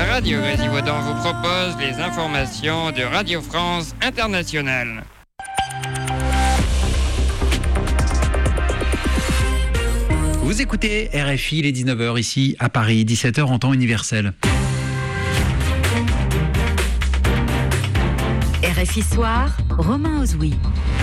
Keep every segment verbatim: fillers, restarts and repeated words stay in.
Radio Grésivaudan vous propose les informations de Radio France Internationale. Vous écoutez R F I, il est dix-neuf heures ici à Paris, dix-sept heures en temps universel. R F I Soir, Romain Ozoui.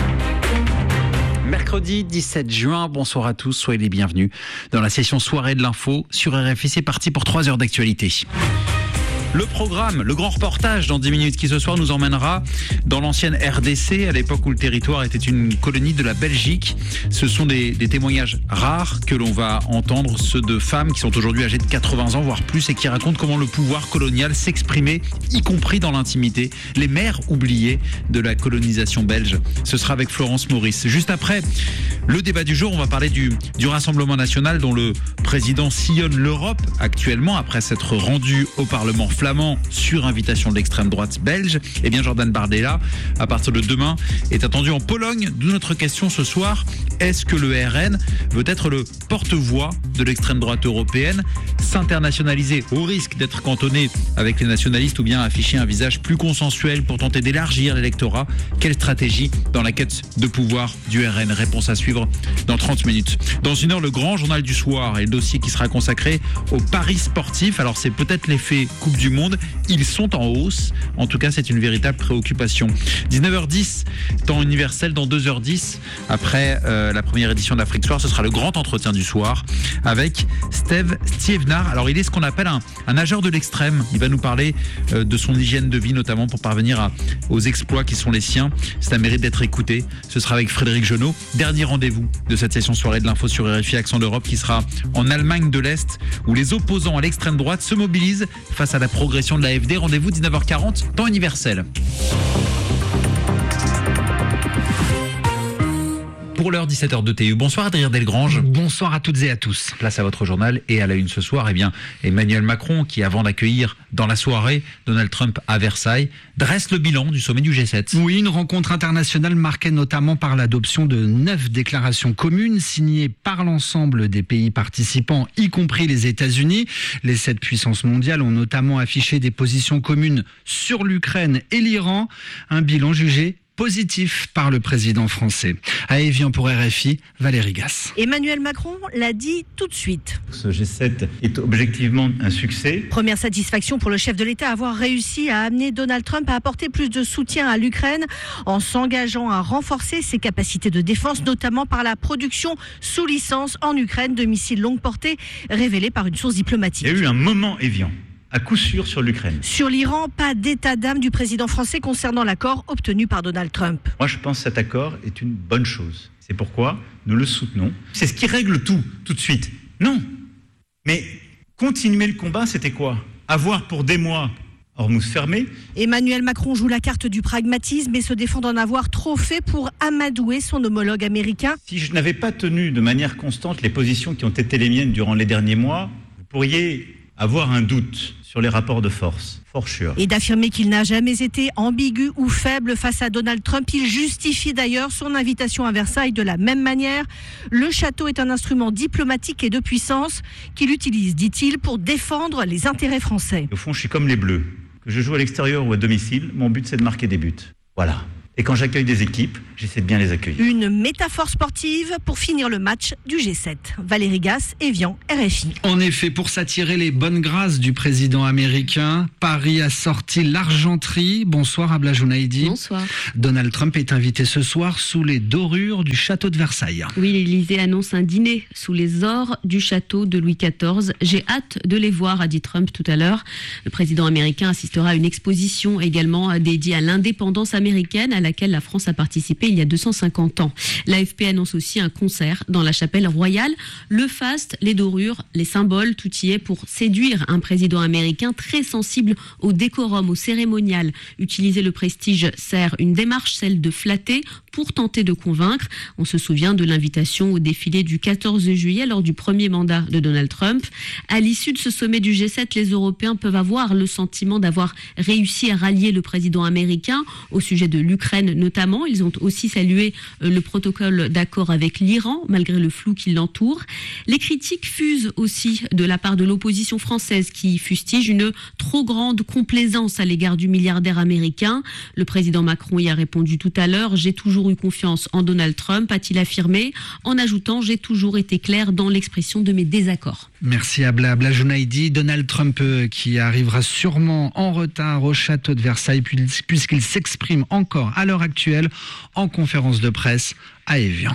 Mercredi dix-sept juin, bonsoir à tous, soyez les bienvenus dans la session soirée de l'info sur R F I. C'est parti pour trois heures d'actualité. Le programme, le grand reportage dans dix minutes qui ce soir nous emmènera dans l'ancienne R D C, à l'époque où le territoire était une colonie de la Belgique. Ce sont des, des témoignages rares que l'on va entendre, ceux de femmes qui sont aujourd'hui âgées de quatre-vingts ans, voire plus, et qui racontent comment le pouvoir colonial s'exprimait, y compris dans l'intimité. Les mères oubliées de la colonisation belge. Ce sera avec Florence Maurice. Juste après le débat du jour, on va parler du, du Rassemblement national dont le président sillonne l'Europe actuellement après s'être rendu au Parlement flamand sur invitation de l'extrême droite belge. Eh bien, Jordan Bardella, à partir de demain, est attendu en Pologne. D'où notre question ce soir. Est-ce que le R N veut être le porte-voix de l'extrême droite européenne, s'internationaliser au risque d'être cantonné avec les nationalistes ou bien afficher un visage plus consensuel pour tenter d'élargir l'électorat? Quelle stratégie dans la quête de pouvoir du R N? Réponse à suivre dans trente minutes. Dans une heure, le grand journal du soir et le dossier qui sera consacré aux paris sportifs. Alors, c'est peut-être l'effet Coupe du Monde. Ils sont en hausse. En tout cas, c'est une véritable préoccupation. dix-neuf heures dix, temps universel. Dans deux heures dix, après euh, la première édition d'Afrique Soir, ce sera le grand entretien du soir avec Steve Stievnar. Alors, il est ce qu'on appelle un, un nageur de l'extrême. Il va nous parler euh, de son hygiène de vie, notamment pour parvenir à, aux exploits qui sont les siens. C'est un mérite d'être écouté. Ce sera avec Frédéric Genot. Dernier rendez-vous de cette session soirée de l'info sur R F I Accent d'Europe qui sera en Allemagne de l'Est, où les opposants à l'extrême droite se mobilisent face à la progression de l'A F D. Rendez-vous dix-neuf heures quarante, temps universel. Pour l'heure, dix-sept heures de T U. Bonsoir Adrien Delgrange. Bonsoir à toutes et à tous. Place à votre journal et à la une ce soir, eh bien, Emmanuel Macron, qui avant d'accueillir dans la soirée Donald Trump à Versailles, dresse le bilan du sommet du G sept. Oui, une rencontre internationale marquée notamment par l'adoption de neuf déclarations communes signées par l'ensemble des pays participants, y compris les États-Unis. Les sept puissances mondiales ont notamment affiché des positions communes sur l'Ukraine et l'Iran. Un bilan jugé positif par le président français. À Évian pour R F I, Valérie Gasse. Emmanuel Macron l'a dit tout de suite. Ce G sept est objectivement un succès. Première satisfaction pour le chef de l'État, avoir réussi à amener Donald Trump à apporter plus de soutien à l'Ukraine en s'engageant à renforcer ses capacités de défense, notamment par la production sous licence en Ukraine de missiles longue portée révélée par une source diplomatique. Il y a eu un moment Évian, à coup sûr sur l'Ukraine. Sur l'Iran, pas d'état d'âme du président français concernant l'accord obtenu par Donald Trump. Moi, je pense que cet accord est une bonne chose. C'est pourquoi nous le soutenons. C'est ce qui règle tout, tout de suite. Non. Mais continuer le combat, c'était quoi? Avoir pour des mois Hormuz fermé. Emmanuel Macron joue la carte du pragmatisme et se défend d'en avoir trop fait pour amadouer son homologue américain. Si je n'avais pas tenu de manière constante les positions qui ont été les miennes durant les derniers mois, vous pourriez avoir un doute sur les rapports de force, for sure. Et d'affirmer qu'il n'a jamais été ambigu ou faible face à Donald Trump. Il justifie d'ailleurs son invitation à Versailles de la même manière. Le château est un instrument diplomatique et de puissance qu'il utilise, dit-il, pour défendre les intérêts français. Au fond, je suis comme les Bleus. Que je joue à l'extérieur ou à domicile, mon but c'est de marquer des buts. Voilà. Et quand j'accueille des équipes, j'essaie de bien les accueillir. Une métaphore sportive pour finir le match du G sept. Valérie Gasse, Évian, R F I. En effet, pour s'attirer les bonnes grâces du président américain, Paris a sorti l'argenterie. Bonsoir Abla Jounaïdi. Bonsoir. Donald Trump est invité ce soir sous les dorures du château de Versailles. Oui, l'Élysée annonce un dîner sous les ors du château de Louis quatorze. J'ai hâte de les voir, a dit Trump tout à l'heure. Le président américain assistera à une exposition également dédiée à l'indépendance américaine, à laquelle la France a participé il y a deux cent cinquante ans. L'A F P annonce aussi un concert dans la chapelle royale. Le faste, les dorures, les symboles, tout y est pour séduire un président américain très sensible au décorum, au cérémonial. Utiliser le prestige sert une démarche, celle de flatter, pour tenter de convaincre. On se souvient de l'invitation au défilé du quatorze juillet lors du premier mandat de Donald Trump. À l'issue de ce sommet du G sept, les Européens peuvent avoir le sentiment d'avoir réussi à rallier le président américain au sujet de l'Ukraine notamment. Ils ont aussi salué le protocole d'accord avec l'Iran, malgré le flou qui l'entoure. Les critiques fusent aussi de la part de l'opposition française qui fustige une trop grande complaisance à l'égard du milliardaire américain. Le président Macron y a répondu tout à l'heure. J'ai toujours eu confiance en Donald Trump, a-t-il affirmé, en ajoutant « J'ai toujours été clair dans l'expression de mes désaccords ». Merci Abla. Abla Jounaidi. Donald Trump qui arrivera sûrement en retard au château de Versailles puisqu'il s'exprime encore à l'heure actuelle en conférence de presse à Évian.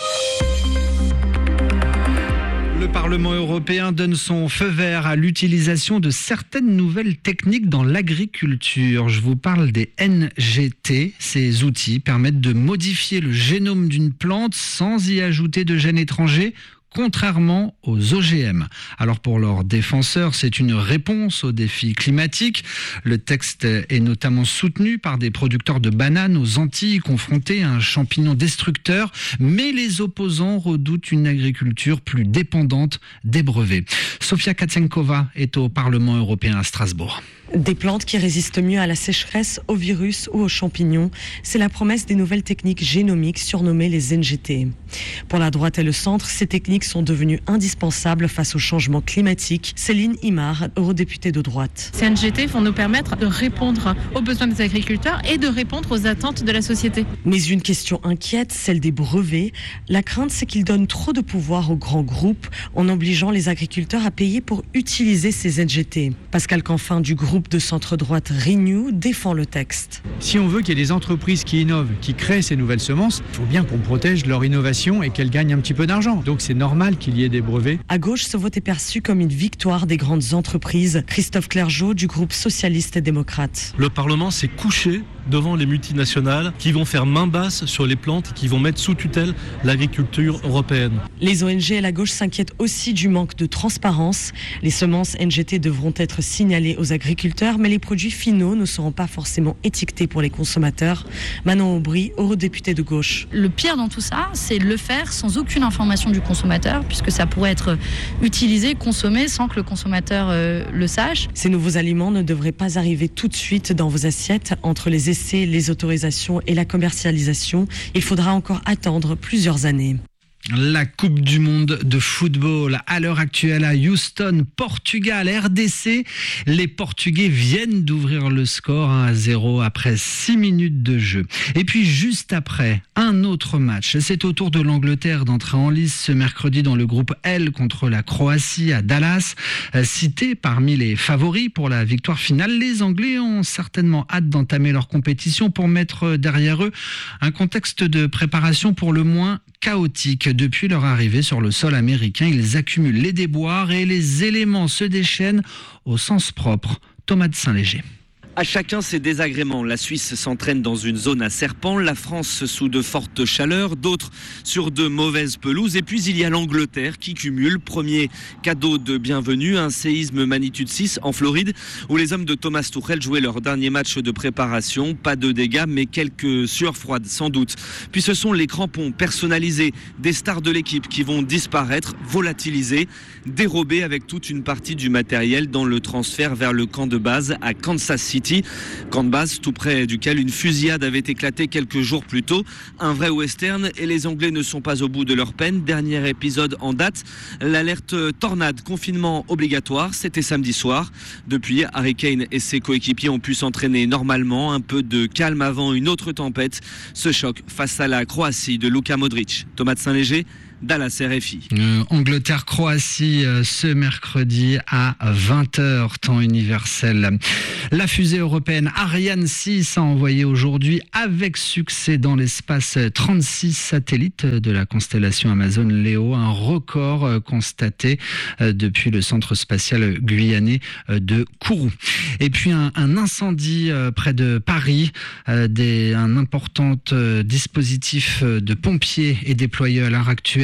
Le Parlement européen donne son feu vert à l'utilisation de certaines nouvelles techniques dans l'agriculture. Je vous parle des N G T. Ces outils permettent de modifier le génome d'une plante sans y ajouter de gènes étrangers, contrairement aux O G M. Alors pour leurs défenseurs, c'est une réponse aux défis climatiques. Le texte est notamment soutenu par des producteurs de bananes aux Antilles confrontés à un champignon destructeur, mais les opposants redoutent une agriculture plus dépendante des brevets. Sofia Katsenkova est au Parlement européen à Strasbourg. Des plantes qui résistent mieux à la sécheresse, aux virus ou aux champignons, c'est la promesse des nouvelles techniques génomiques surnommées les N G T. Pour la droite et le centre, ces techniques sont devenues indispensables face au changement climatique. Céline Imar, eurodéputée de droite. Ces N G T vont nous permettre de répondre aux besoins des agriculteurs et de répondre aux attentes de la société. Mais une question inquiète, celle des brevets. La crainte, c'est qu'ils donnent trop de pouvoir aux grands groupes en obligeant les agriculteurs à payer pour utiliser ces N G T. Pascal Canfin du groupe de centre-droite Renew défend le texte. Si on veut qu'il y ait des entreprises qui innovent, qui créent ces nouvelles semences, il faut bien qu'on protège leur innovation et qu'elles gagnent un petit peu d'argent. Donc c'est normal qu'il y ait des brevets. À gauche, ce vote est perçu comme une victoire des grandes entreprises. Christophe Clergeau du groupe socialiste et démocrate. Le Parlement s'est couché devant les multinationales qui vont faire main basse sur les plantes et qui vont mettre sous tutelle l'agriculture européenne. Les O N G et la gauche s'inquiètent aussi du manque de transparence. Les semences N G T devront être signalées aux agriculteurs, mais les produits finaux ne seront pas forcément étiquetés pour les consommateurs. Manon Aubry, eurodéputée de gauche. Le pire dans tout ça, c'est de le faire sans aucune information du consommateur, puisque ça pourrait être utilisé, consommé sans que le consommateur euh, le sache. Ces nouveaux aliments ne devraient pas arriver tout de suite dans vos assiettes. Entre les essais, les autorisations et la commercialisation, il faudra encore attendre plusieurs années. La Coupe du Monde de football à l'heure actuelle à Houston, Portugal, R D C. Les Portugais viennent d'ouvrir le score un à zéro après six minutes de jeu. Et puis juste après, un autre match. C'est au tour de l'Angleterre d'entrer en lice ce mercredi dans le groupe L contre la Croatie à Dallas. Cité parmi les favoris pour la victoire finale, les Anglais ont certainement hâte d'entamer leur compétition pour mettre derrière eux un contexte de préparation pour le moins chaotique. Depuis leur arrivée sur le sol américain, ils accumulent les déboires et les éléments se déchaînent au sens propre. Thomas de Saint-Léger. À chacun ses désagréments. La Suisse s'entraîne dans une zone à serpents, la France sous de fortes chaleurs, d'autres sur de mauvaises pelouses. Et puis il y a l'Angleterre qui cumule. Premier cadeau de bienvenue, un séisme magnitude six en Floride où les hommes de Thomas Tuchel jouaient leur dernier match de préparation. Pas de dégâts mais quelques sueurs froides sans doute. Puis ce sont les crampons personnalisés des stars de l'équipe qui vont disparaître, volatilisés, dérobés avec toute une partie du matériel dans le transfert vers le camp de base à Kansas City. Camp de base tout près duquel une fusillade avait éclaté quelques jours plus tôt. Un vrai western et les Anglais ne sont pas au bout de leur peine. Dernier épisode en date, l'alerte tornade, confinement obligatoire, c'était samedi soir. Depuis, Harry Kane et ses coéquipiers ont pu s'entraîner normalement. Un peu de calme avant une autre tempête. Ce choc face à la Croatie de Luka Modric. Thomas de Saint-Léger, Dallas R F I. Euh, Angleterre-Croatie euh, ce mercredi à vingt heures, temps universel. La fusée européenne Ariane six a envoyé aujourd'hui avec succès dans l'espace trente-six satellites de la constellation Amazon Leo, un record euh, constaté euh, depuis le centre spatial guyanais euh, de Kourou. Et puis un, un incendie euh, près de Paris, euh, des, un important euh, dispositif de pompiers est déployé à l'heure actuelle.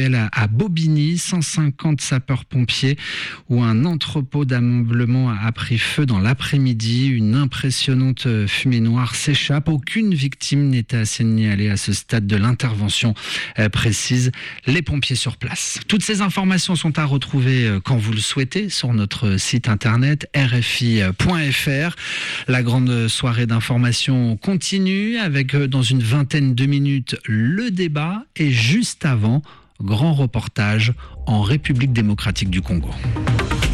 industriel à Bobigny, cent cinquante sapeurs-pompiers où un entrepôt d'ameublement a pris feu dans l'après-midi. Une impressionnante fumée noire s'échappe. Aucune victime n'était à signaler à ce stade de l'intervention, précise les pompiers sur place. Toutes ces informations sont à retrouver quand vous le souhaitez sur notre site internet r f i point f r. La grande soirée d'information continue avec dans une vingtaine de minutes le débat et juste avant, grand reportage en République démocratique du Congo.